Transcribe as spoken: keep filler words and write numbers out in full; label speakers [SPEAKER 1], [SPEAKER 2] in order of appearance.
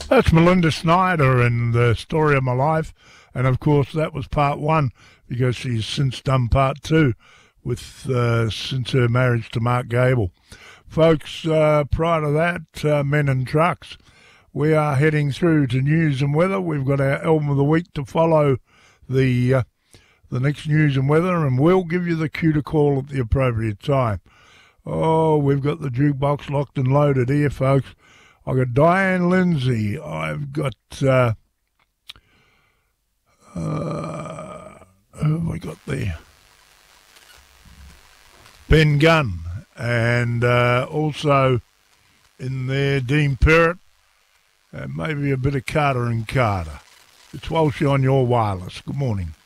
[SPEAKER 1] That's Melinda Snyder in The Story of My Life. And, of course, that was part one because she's since done part two with uh, since her marriage to Mark Gable. Folks, uh, prior to that, uh, Men in Trucks. We are heading through to news and weather. We've got our album of the week to follow the uh, the next news and weather, and we'll give you the cue to call at the appropriate time. Oh, we've got the jukebox locked and loaded here, folks. I've got Diane Lindsay. I've got... Uh, uh, who have we got there? Ben Gunn. And uh, also in there, Dean Perrott. And maybe a bit of Carter and Carter. It's Walshy on your wireless. Good morning.